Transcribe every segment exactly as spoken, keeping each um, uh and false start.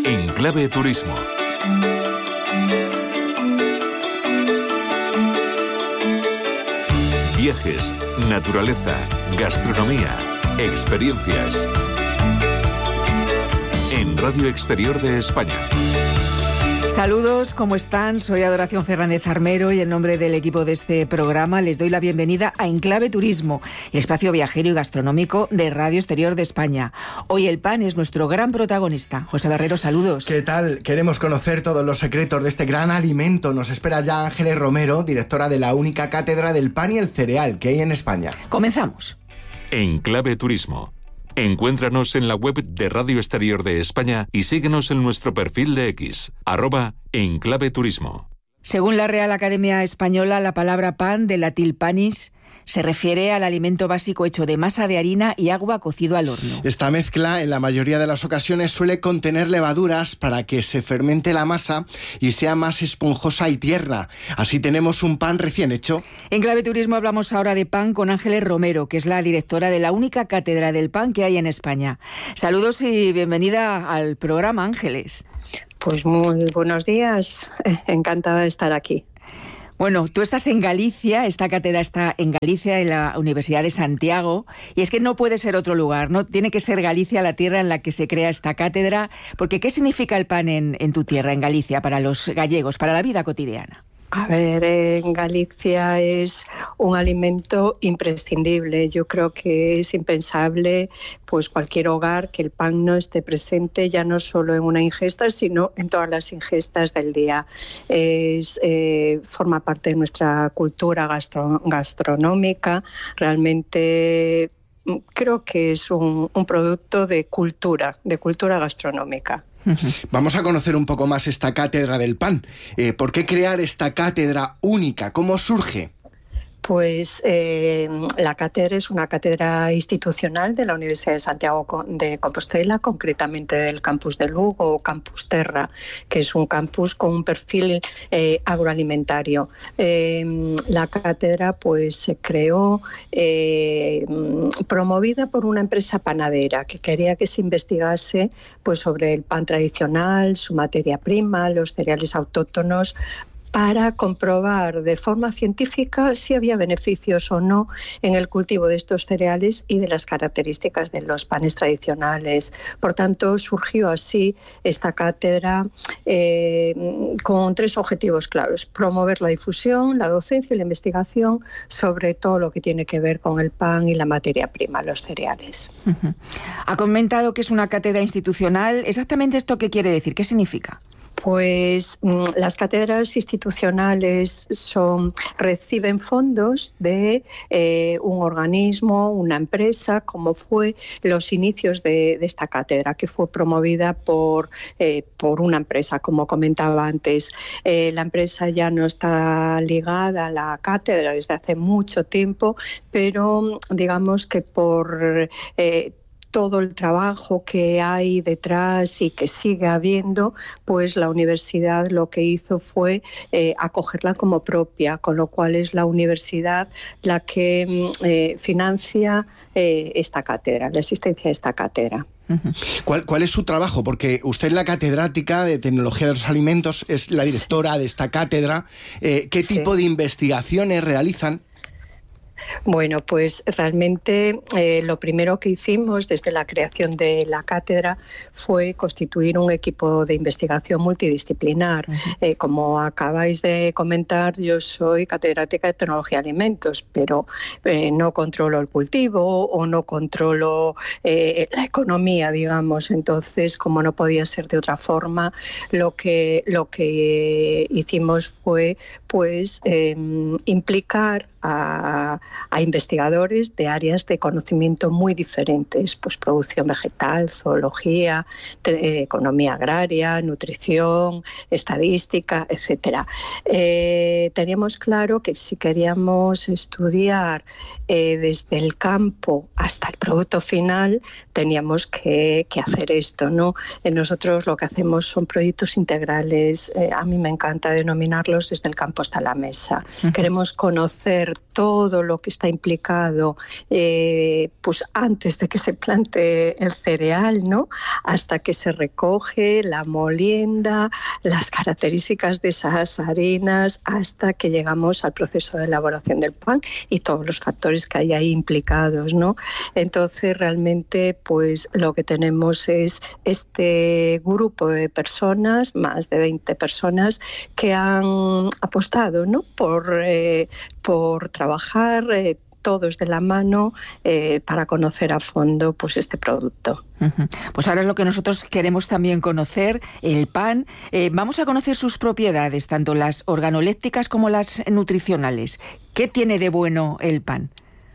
En Clave Turismo. Viajes, naturaleza, gastronomía, experiencias. En Radio Exterior de España. Saludos, ¿cómo están? Soy Adoración Fernández Armero y en nombre del equipo de este programa les doy la bienvenida a Enclave Turismo, el espacio viajero y gastronómico de Radio Exterior de España. Hoy el pan es nuestro gran protagonista. José Barrero, saludos. ¿Qué tal? Queremos conocer todos los secretos de este gran alimento. Nos espera ya Ángeles Romero, directora de la única cátedra del pan y el cereal que hay en España. Comenzamos. Enclave Turismo. Encuéntranos en la web de Radio Exterior de España y síguenos en nuestro perfil de X, arroba Enclave Turismo. Según la Real Academia Española, la palabra pan, del latín panis, se refiere al alimento básico hecho de masa de harina y agua cocido al horno. Esta mezcla, en la mayoría de las ocasiones, suele contener levaduras para que se fermente la masa y sea más esponjosa y tierna. Así tenemos un pan recién hecho. En Clave Turismo hablamos ahora de pan con Ángeles Romero, que es la directora de la única cátedra del pan que hay en España. Saludos y bienvenida al programa, Ángeles. Pues muy buenos días, encantada de estar aquí. Bueno, tú estás en Galicia, esta cátedra está en Galicia, en la Universidad de Santiago, y es que no puede ser otro lugar, no tiene que ser Galicia la tierra en la que se crea esta cátedra, porque ¿qué significa el pan en, en tu tierra, en Galicia, para los gallegos, para la vida cotidiana? A ver, en Galicia es un alimento imprescindible. Yo creo que es impensable, pues cualquier hogar, que el pan no esté presente, ya no solo en una ingesta, sino en todas las ingestas del día. Es, eh, forma parte de nuestra cultura gastro- gastronómica. Realmente creo que es un, un producto de cultura, de cultura gastronómica. Vamos a conocer un poco más esta cátedra del pan. Eh, ¿Por qué crear esta cátedra única? ¿Cómo surge? Pues eh, la cátedra es una cátedra institucional de la Universidad de Santiago de Compostela, concretamente del campus de Lugo o Campus Terra, que es un campus con un perfil eh, agroalimentario. Eh, la cátedra pues se creó eh, promovida por una empresa panadera que quería que se investigase pues sobre el pan tradicional, su materia prima, los cereales autóctonos, para comprobar de forma científica si había beneficios o no en el cultivo de estos cereales y de las características de los panes tradicionales. Por tanto, surgió así esta cátedra eh, con tres objetivos claros: promover la difusión, la docencia y la investigación sobre todo lo que tiene que ver con el pan y la materia prima, los cereales. Uh-huh. Ha comentado que es una cátedra institucional. ¿Exactamente esto qué quiere decir? ¿Qué significa? Pues las cátedras institucionales son, reciben fondos de eh, un organismo, una empresa, como fue los inicios de, de esta cátedra, que fue promovida por, eh, por una empresa, como comentaba antes. Eh, la empresa ya no está ligada a la cátedra desde hace mucho tiempo, pero digamos que por Eh, todo el trabajo que hay detrás y que sigue habiendo, pues la universidad lo que hizo fue eh, acogerla como propia, con lo cual es la universidad la que eh, financia eh, esta cátedra, la existencia de esta cátedra. ¿Cuál, ¿Cuál es su trabajo? Porque usted es la catedrática de Tecnología de los Alimentos, es la directora de esta cátedra. Eh, ¿Qué Sí. tipo de investigaciones realizan? Bueno, pues realmente eh, lo primero que hicimos desde la creación de la cátedra fue constituir un equipo de investigación multidisciplinar. Uh-huh. Eh, como acabáis de comentar, yo soy catedrática de Tecnología de Alimentos, pero eh, no controlo el cultivo o no controlo eh, la economía, digamos. Entonces, como no podía ser de otra forma, lo que, lo que hicimos fue pues eh, implicar A, a investigadores de áreas de conocimiento muy diferentes, pues producción vegetal, zoología, te, economía agraria, nutrición, estadística, etcétera. Eh, teníamos claro que si queríamos estudiar eh, desde el campo hasta el producto final, teníamos que, que hacer esto, ¿no? Eh, nosotros lo que hacemos son proyectos integrales, eh, a mí me encanta denominarlos desde el campo hasta la mesa. Uh-huh. Queremos conocer ver todo lo que está implicado, eh, pues antes de que se plante el cereal, ¿no? Hasta que se recoge la molienda, las características de esas harinas, hasta que llegamos al proceso de elaboración del pan y todos los factores que hay ahí implicados, ¿no? Entonces, realmente, pues lo que tenemos es este grupo de personas, más de veinte personas, que han apostado, ¿no? por, eh, por trabajar eh, todos de la mano eh, para conocer a fondo pues este producto. Uh-huh. Pues ahora es lo que nosotros queremos también conocer, el pan. Eh, vamos a conocer sus propiedades, tanto las organolépticas como las nutricionales. ¿Qué tiene de bueno el pan?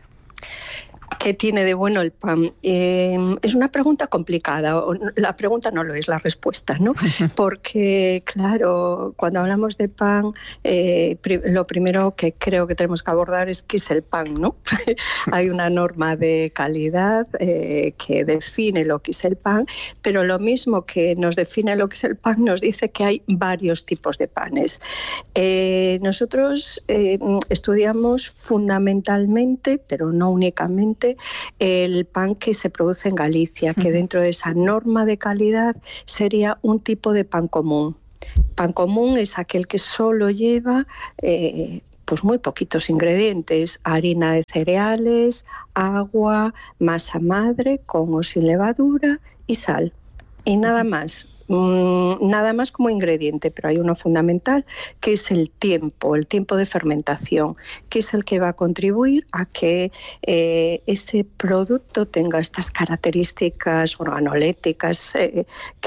¿Qué tiene de bueno el pan? Eh, es una pregunta complicada. La pregunta no lo es, la respuesta, ¿no? Porque, claro, cuando hablamos de pan, eh, pri- lo primero que creo que tenemos que abordar es qué es el pan, ¿no? Hay una norma de calidad eh, que define lo que es el pan, pero lo mismo que nos define lo que es el pan nos dice que hay varios tipos de panes. Eh, nosotros eh, estudiamos fundamentalmente, pero no únicamente, el pan que se produce en Galicia, que dentro de esa norma de calidad sería un tipo de pan común. Pan común es aquel que solo lleva eh, pues muy poquitos ingredientes: harina de cereales, agua, masa madre con o sin levadura y sal. Y nada más. Nada más como ingrediente, pero hay uno fundamental que es el tiempo, el tiempo de fermentación, que es el que va a contribuir a que eh, ese producto tenga estas características organolépticas eh,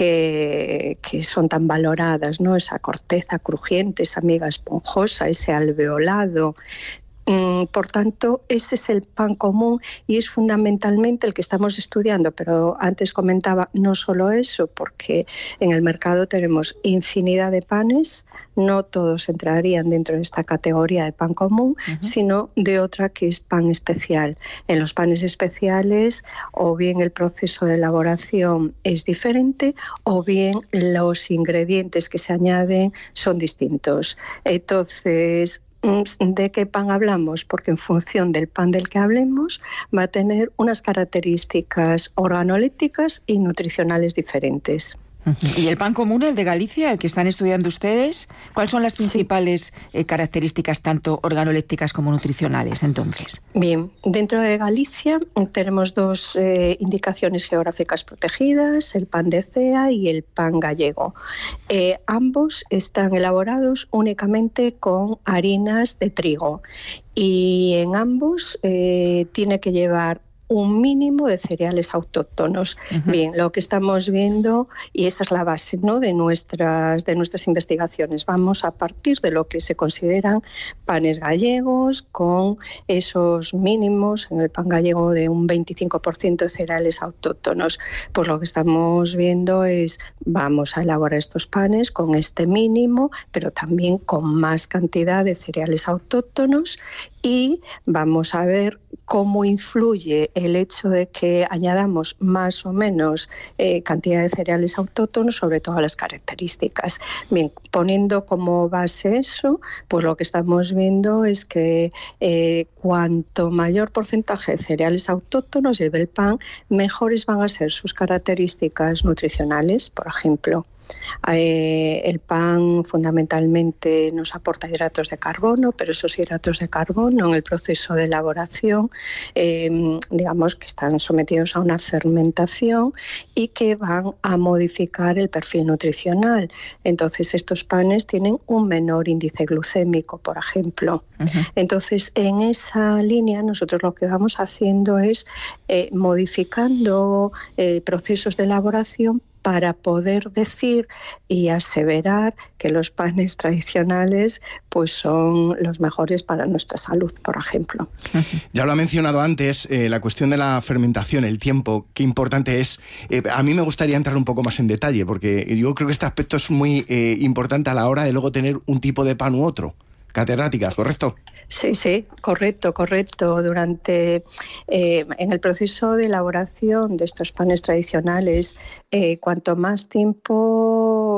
que, que son tan valoradas, ¿no? Esa corteza crujiente, esa miga esponjosa, ese alveolado. Por tanto, ese es el pan común y es fundamentalmente el que estamos estudiando, pero antes comentaba no solo eso, porque en el mercado tenemos infinidad de panes, no todos entrarían dentro de esta categoría de pan común, uh-huh. sino de otra que es pan especial. En los panes especiales, o bien el proceso de elaboración es diferente, o bien los ingredientes que se añaden son distintos. Entonces, ¿de qué pan hablamos? Porque en función del pan del que hablemos va a tener unas características organolépticas y nutricionales diferentes. ¿Y el pan común, el de Galicia, el que están estudiando ustedes? ¿Cuáles son las principales sí. eh, características tanto organolépticas como nutricionales, entonces? Bien, dentro de Galicia tenemos dos eh, indicaciones geográficas protegidas, el pan de cea y el pan gallego. Eh, ambos están elaborados únicamente con harinas de trigo y en ambos eh, tiene que llevar un mínimo de cereales autóctonos. Uh-huh. Bien, lo que estamos viendo, y esa es la base, ¿no?, de nuestras, de nuestras investigaciones. Vamos a partir de lo que se consideran panes gallegos, con esos mínimos, en el pan gallego de un veinticinco por ciento de cereales autóctonos. Pues lo que estamos viendo es, vamos a elaborar estos panes con este mínimo, pero también con más cantidad de cereales autóctonos, y vamos a ver cómo influye el hecho de que añadamos más o menos eh, cantidad de cereales autóctonos sobre todas las características. Bien, poniendo como base eso, pues lo que estamos viendo es que eh, cuanto mayor porcentaje de cereales autóctonos lleve el pan, mejores van a ser sus características nutricionales, por ejemplo. Eh, el pan fundamentalmente nos aporta hidratos de carbono, pero esos hidratos de carbono en el proceso de elaboración eh, digamos que están sometidos a una fermentación y que van a modificar el perfil nutricional. Entonces estos panes tienen un menor índice glucémico, por ejemplo. Uh-huh. Entonces en esa línea nosotros lo que vamos haciendo es eh, modificando eh, procesos de elaboración para poder decir y aseverar que los panes tradicionales pues son los mejores para nuestra salud, por ejemplo. Ya lo ha mencionado antes, eh, la cuestión de la fermentación, el tiempo, qué importante es. Eh, a mí me gustaría entrar un poco más en detalle, porque yo creo que este aspecto es muy eh, importante a la hora de luego tener un tipo de pan u otro. Catedrática, ¿correcto? Sí, sí, correcto, correcto. Durante, eh, en el proceso de elaboración de estos panes tradicionales, eh, cuanto más tiempo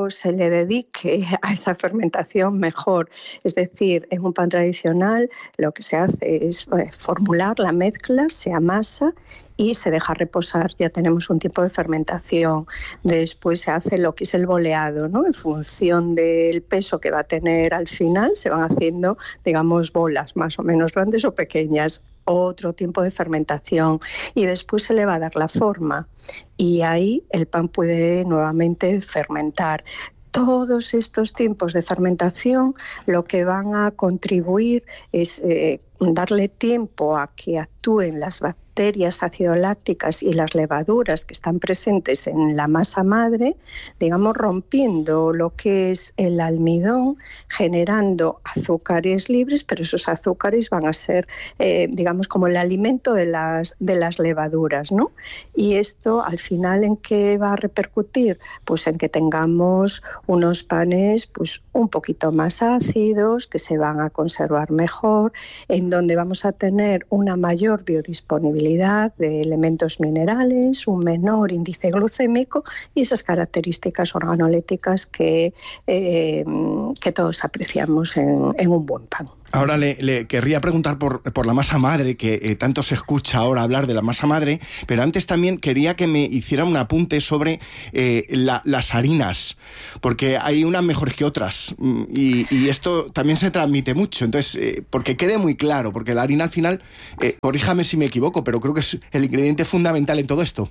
tiempo se le dedique a esa fermentación, mejor. Es decir, en un pan tradicional lo que se hace es eh, formular la mezcla, se amasa y se deja reposar. Ya tenemos un tiempo de fermentación. Después se hace lo que es el boleado, ¿no? En función del peso que va a tener al final, se van haciendo, digamos, bolas más o menos grandes o pequeñas. Otro tiempo de fermentación y después se le va a dar la forma y ahí el pan puede nuevamente fermentar. Todos estos tiempos de fermentación lo que van a contribuir es eh, darle tiempo a que actúen las bacterias acidolácticas y las levaduras que están presentes en la masa madre, digamos, rompiendo lo que es el almidón, generando azúcares libres, pero esos azúcares van a ser, eh, digamos, como el alimento de las, de las levaduras, ¿no? Y esto, al final, ¿en qué va a repercutir? Pues en que tengamos unos panes pues un poquito más ácidos, que se van a conservar mejor, en donde vamos a tener una mayor biodisponibilidad de elementos minerales, un menor índice glucémico y esas características organolépticas que, eh, que todos apreciamos en, en un buen pan. Ahora le, le querría preguntar por, por la masa madre, que eh, tanto se escucha ahora hablar de la masa madre, pero antes también quería que me hiciera un apunte sobre eh, la, las harinas, porque hay unas mejores que otras, y, y esto también se transmite mucho, entonces, eh, porque quede muy claro, porque la harina al final, eh, corríjame si me equivoco, pero creo que es el ingrediente fundamental en todo esto.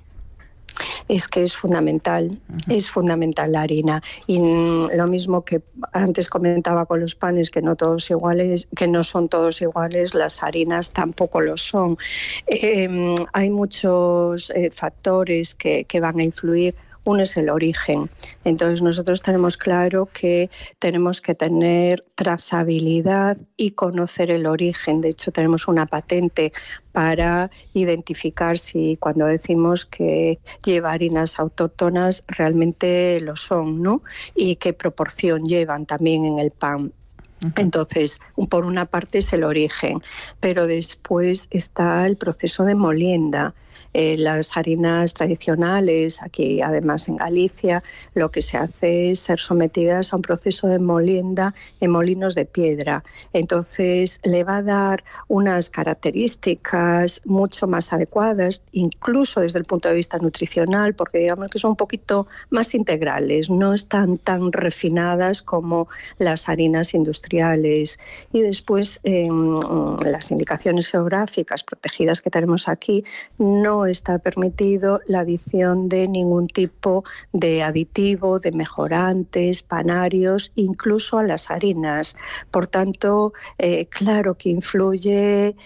Es que es fundamental, uh-huh. es fundamental la harina. Y lo mismo que antes comentaba con los panes, que no todos iguales, que no son todos iguales, las harinas tampoco lo son. Eh, hay muchos eh, factores que, que van a influir. Uno es el origen. Entonces nosotros tenemos claro que tenemos que tener trazabilidad y conocer el origen. De hecho, tenemos una patente para identificar si cuando decimos que lleva harinas autóctonas realmente lo son, ¿no? Y qué proporción llevan también en el pan. Entonces, por una parte es el origen, pero después está el proceso de molienda. Eh, las harinas tradicionales, aquí además en Galicia, lo que se hace es ser sometidas a un proceso de molienda en molinos de piedra. Entonces, le va a dar unas características mucho más adecuadas, incluso desde el punto de vista nutricional, porque digamos que son un poquito más integrales, no están tan refinadas como las harinas industriales. Y después, eh, las indicaciones geográficas protegidas que tenemos aquí, no está permitido la adición de ningún tipo de aditivo, de mejorantes, panarios, incluso a las harinas. Por tanto, eh, claro que influye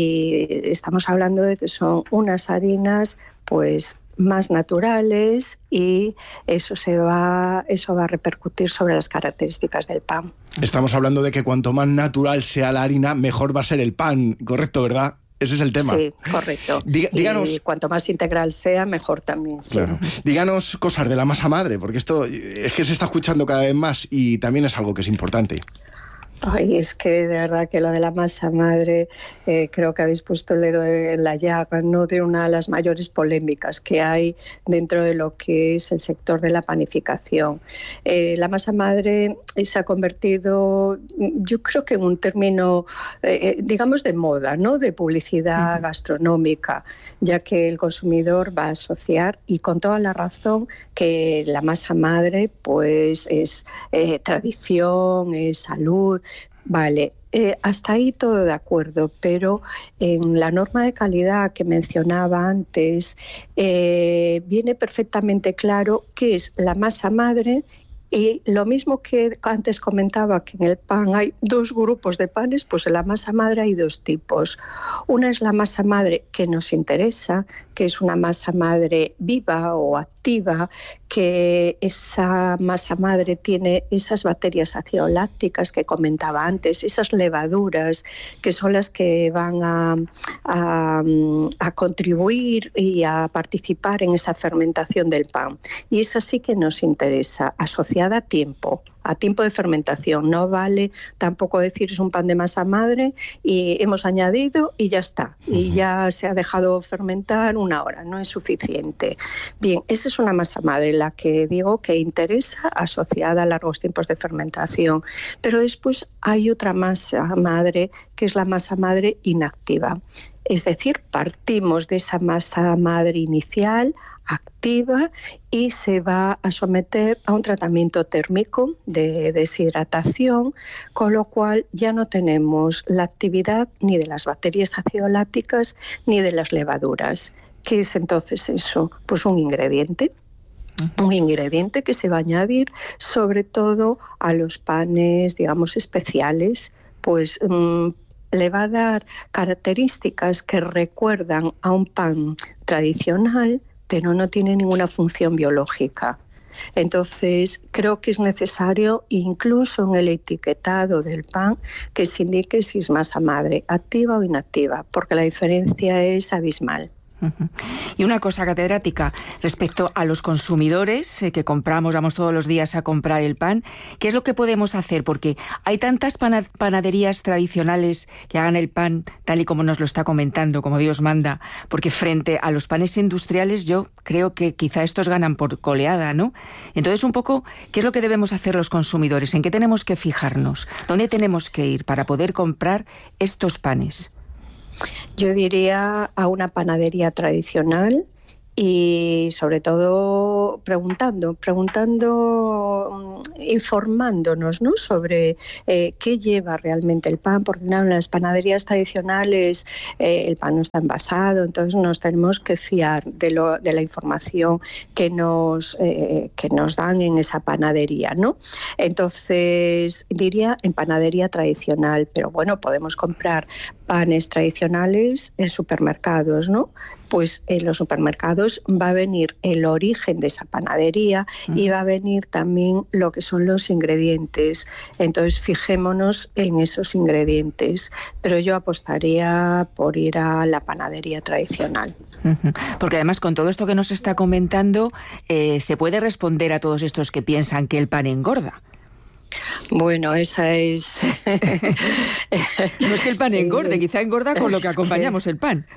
y estamos hablando de que son unas harinas pues más naturales y eso se va, eso va a repercutir sobre las características del pan. Estamos hablando de que cuanto más natural sea la harina, mejor va a ser el pan, correcto, ¿verdad? Ese es el tema. Sí, correcto. Diga, díganos, y cuanto más integral sea, mejor también. Sí. Claro. Díganos cosas de la masa madre, porque esto es que se está escuchando cada vez más y también es algo que es importante. Ay, es que de verdad que lo de la masa madre, eh, creo que habéis puesto el dedo en la llaga, ¿no? De una de las mayores polémicas que hay dentro de lo que es el sector de la panificación. Eh, la masa madre se ha convertido, yo creo que en un término, eh, digamos, de moda, ¿no? De publicidad uh-huh. gastronómica, ya que el consumidor va a asociar, y con toda la razón, que la masa madre pues es eh, tradición, es salud. Vale, eh, hasta ahí todo de acuerdo, pero en la norma de calidad que mencionaba antes eh, viene perfectamente claro qué es la masa madre. Y lo mismo que antes comentaba, que en el pan hay dos grupos de panes, pues en la masa madre hay dos tipos. Una es la masa madre que nos interesa, que es una masa madre viva o activa, que esa masa madre tiene esas bacterias acidolácticas que comentaba antes, esas levaduras que son las que van a, a, a contribuir y a participar en esa fermentación del pan. Y esa sí que nos interesa, asociada a tiempo, a tiempo de fermentación. No vale tampoco decir es un pan de masa madre y hemos añadido y ya está, y ya se ha dejado fermentar una hora, no es suficiente. Bien, esa es una masa madre, la que digo que interesa asociada a largos tiempos de fermentación, pero después hay otra masa madre que es la masa madre inactiva. Es decir, partimos de esa masa madre inicial, activa, y se va a someter a un tratamiento térmico de deshidratación, con lo cual ya no tenemos la actividad ni de las bacterias acidolácticas ni de las levaduras. ¿Qué es entonces eso? Pues un ingrediente. Un ingrediente que se va a añadir sobre todo a los panes, digamos, especiales, pues mmm, le va a dar características que recuerdan a un pan tradicional, pero no tiene ninguna función biológica. Entonces, creo que es necesario, incluso en el etiquetado del pan, que se indique si es masa madre, activa o inactiva, porque la diferencia es abismal. Uh-huh. Y una cosa, catedrática, respecto a los consumidores eh, que compramos, vamos todos los días a comprar el pan, ¿qué es lo que podemos hacer? Porque hay tantas pana- panaderías tradicionales que hagan el pan tal y como nos lo está comentando, como Dios manda, porque frente a los panes industriales yo creo que quizá estos ganan por goleada, ¿no? Entonces, un poco, ¿qué es lo que debemos hacer los consumidores? ¿En qué tenemos que fijarnos? ¿Dónde tenemos que ir para poder comprar estos panes? Yo diría a una panadería tradicional y sobre todo preguntando, preguntando, informándonos, ¿no?, sobre eh, qué lleva realmente el pan, porque claro, en las panaderías tradicionales eh, el pan no está envasado, entonces nos tenemos que fiar de, lo, de la información que nos, eh, que nos dan en esa panadería, ¿no? Entonces diría en panadería tradicional, pero bueno, podemos comprar panes tradicionales en supermercados, ¿no? Pues en los supermercados va a venir el origen de esa panadería uh-huh. y va a venir también lo que son los ingredientes. Entonces, fijémonos en esos ingredientes. Pero yo apostaría por ir a la panadería tradicional. Uh-huh. Porque además, con todo esto que nos está comentando, eh, se puede responder a todos estos que piensan que el pan engorda. Bueno, esa es... No es que el pan engorde, quizá engorda con lo que acompañamos el pan.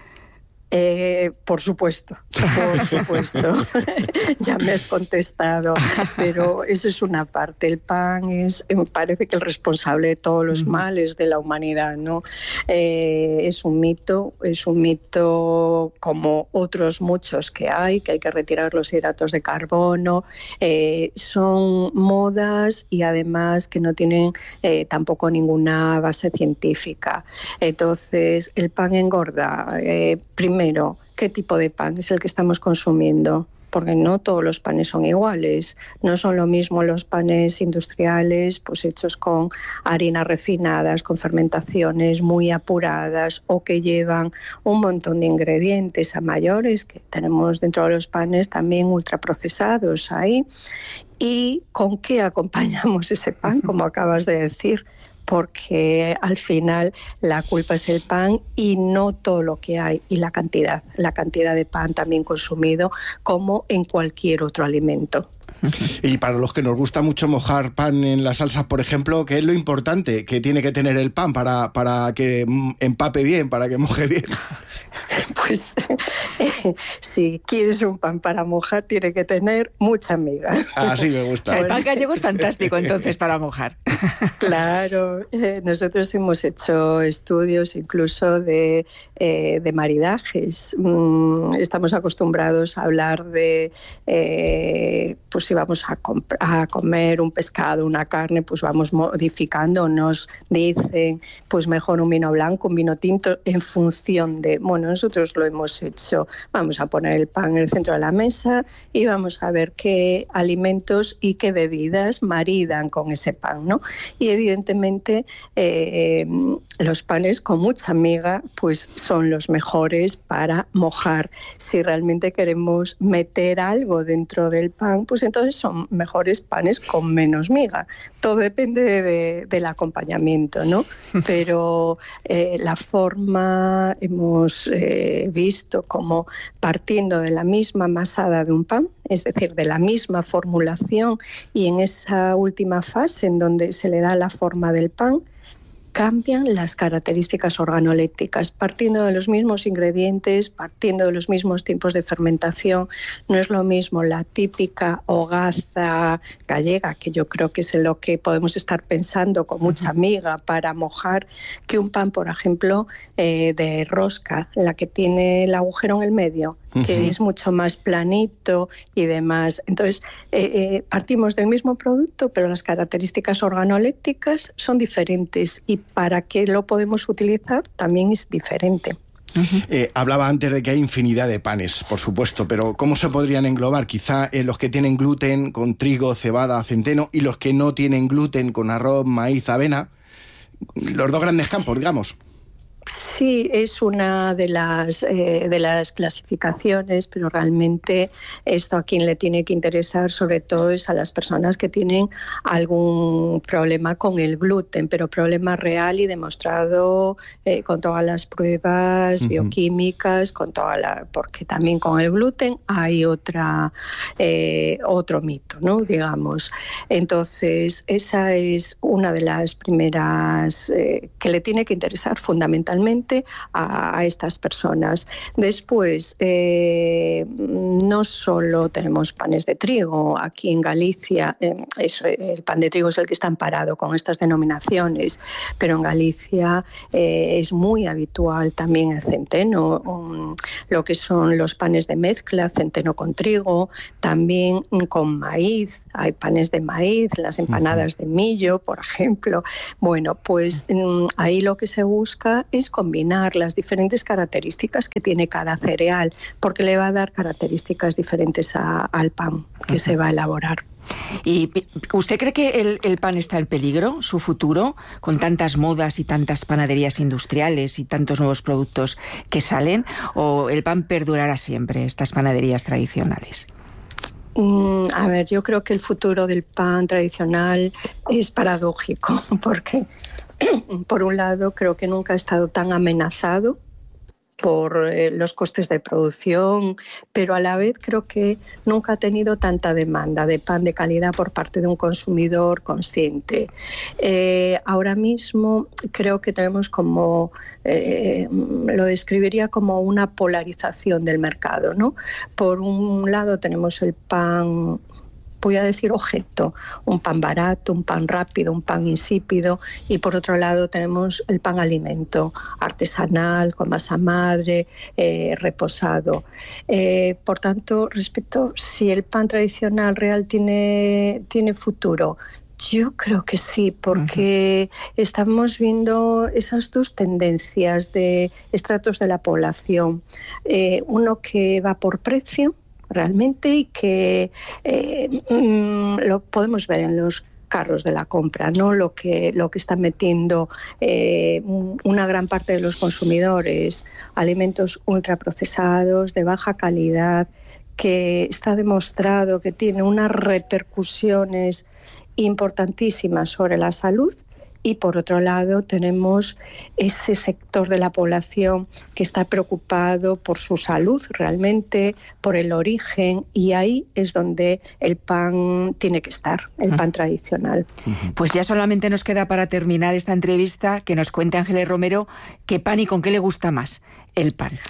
Eh, por supuesto, por supuesto, ya me has contestado, pero eso es una parte. El pan es, me parece que el responsable de todos los males de la humanidad, ¿no? Eh, es un mito, es un mito como otros muchos que hay, que hay que retirar los hidratos de carbono, eh, son modas y además que no tienen eh, tampoco ninguna base científica. Entonces, el pan engorda, eh, primero, Primero, ¿qué tipo de pan es el que estamos consumiendo? Porque no todos los panes son iguales. No son lo mismo los panes industriales, pues hechos con harinas refinadas, con fermentaciones muy apuradas o que llevan un montón de ingredientes a mayores, que tenemos dentro de los panes también ultraprocesados ahí. ¿Y con qué acompañamos ese pan, como acabas de decir? Porque al final la culpa es el pan y no todo lo que hay, y la cantidad, la cantidad de pan también consumido, como en cualquier otro alimento. Y para los que nos gusta mucho mojar pan en las salsas, por ejemplo, ¿qué es lo importante que tiene que tener el pan para, para que empape bien, para que moje bien? Pues eh, si quieres un pan para mojar, tiene que tener mucha miga. Así me gusta. O sea, el pan gallego es fantástico entonces para mojar. Claro, eh, nosotros hemos hecho estudios incluso de, eh, de maridajes. Mm, estamos acostumbrados a hablar de, eh, pues si vamos a, comp- a comer un pescado, una carne, pues vamos modificando. Nos dicen, pues mejor un vino blanco, un vino tinto, en función de... Bueno, nosotros lo hemos hecho. Vamos a poner el pan en el centro de la mesa y vamos a ver qué alimentos y qué bebidas maridan con ese pan, ¿no? Y evidentemente eh, los panes con mucha miga pues son los mejores para mojar. Si realmente queremos meter algo dentro del pan, pues entonces entonces son mejores panes con menos miga. Todo depende de, del acompañamiento, ¿no? Pero eh, la forma hemos eh, visto como partiendo de la misma masada de un pan, es decir, de la misma formulación, y en esa última fase en donde se le da la forma del pan, cambian las características organolépticas, partiendo de los mismos ingredientes, partiendo de los mismos tiempos de fermentación. No es lo mismo la típica hogaza gallega, que yo creo que es en lo que podemos estar pensando con mucha miga para mojar, que un pan, por ejemplo, eh, de rosca, la que tiene el agujero en el medio, que sí. es mucho más planito y demás. Entonces, eh, eh, partimos del mismo producto, pero las características organolépticas son diferentes, y para qué lo podemos utilizar también es diferente. Uh-huh. Eh, hablaba antes de que hay infinidad de panes, por supuesto, pero ¿cómo se podrían englobar? Quizá eh, los que tienen gluten con trigo, cebada, centeno, y los que no tienen gluten con arroz, maíz, avena. Los dos grandes campos, digamos. Sí, es una de las, eh, de las clasificaciones, pero realmente esto a quien le tiene que interesar sobre todo es a las personas que tienen algún problema con el gluten, pero problema real y demostrado eh, con todas las pruebas uh-huh. bioquímicas, con toda la, porque también con el gluten hay otra eh, otro mito, ¿no? Digamos. Entonces, esa es una de las primeras eh, que le tiene que interesar fundamentalmente A, a estas personas. Después, eh, no solo tenemos panes de trigo. Aquí en Galicia, eh, eso, el pan de trigo es el que está amparado con estas denominaciones, pero en Galicia eh, es muy habitual también el centeno, um, lo que son los panes de mezcla, centeno con trigo, también con maíz. Hay panes de maíz, las empanadas de millo, por ejemplo. Bueno, pues um, ahí lo que se busca es combinar las diferentes características que tiene cada cereal, porque le va a dar características diferentes a, al pan que uh-huh. se va a elaborar. ¿Y usted cree que el, el pan está en peligro, su futuro, con tantas modas y tantas panaderías industriales y tantos nuevos productos que salen, o el pan perdurará siempre, estas panaderías tradicionales? Mm, a ver, yo creo que el futuro del pan tradicional es paradójico, porque por un lado, creo que nunca ha estado tan amenazado por eh, los costes de producción, pero a la vez creo que nunca ha tenido tanta demanda de pan de calidad por parte de un consumidor consciente. Eh, ahora mismo creo que tenemos como, eh, lo describiría como una polarización del mercado, ¿no? Por un lado tenemos el pan, voy a decir objeto, un pan barato, un pan rápido, un pan insípido, y por otro lado tenemos el pan alimento, artesanal, con masa madre, eh, reposado. Eh, por tanto, respecto si el pan tradicional real tiene, tiene futuro, yo creo que sí, porque uh-huh. estamos viendo esas dos tendencias de estratos de la población. Eh, uno que va por precio, realmente, y que eh, mm, lo podemos ver en los carros de la compra, ¿no? Lo que, lo que están metiendo eh, una gran parte de los consumidores, alimentos ultraprocesados, de baja calidad, que está demostrado que tiene unas repercusiones importantísimas sobre la salud. Y por otro lado tenemos ese sector de la población que está preocupado por su salud realmente, por el origen, y ahí es donde el pan tiene que estar, el pan tradicional. Pues ya solamente nos queda para terminar esta entrevista que nos cuente Ángeles Romero qué pan y con qué le gusta más el pan.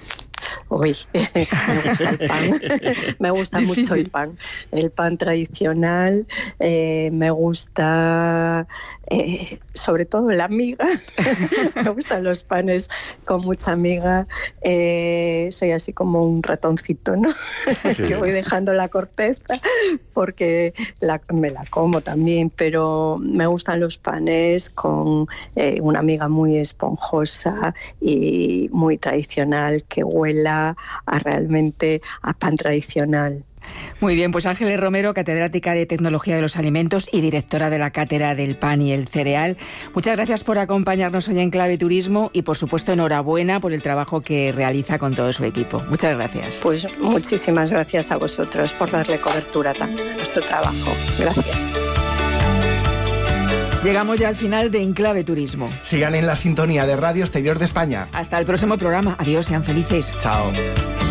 Uy, me gusta el pan, me gusta Difícil. mucho el pan, el pan tradicional, eh, me gusta eh, sobre todo la miga, me gustan los panes con mucha miga, eh, soy así como un ratoncito, ¿no? Sí. Que voy dejando la corteza porque la, me la como también, pero me gustan los panes con eh, una miga muy esponjosa y muy tradicional, que huela a realmente a pan tradicional. Muy bien, pues Ángeles Romero, catedrática de Tecnología de los Alimentos y directora de la Cátedra del Pan y el Cereal. Muchas gracias por acompañarnos hoy en Clave Turismo y, por supuesto, enhorabuena por el trabajo que realiza con todo su equipo. Muchas gracias. Pues muchísimas gracias a vosotros por darle cobertura también a nuestro trabajo. Gracias. Llegamos ya al final de En Clave Turismo. Sigan en la sintonía de Radio Exterior de España. Hasta el próximo programa. Adiós, sean felices. Chao.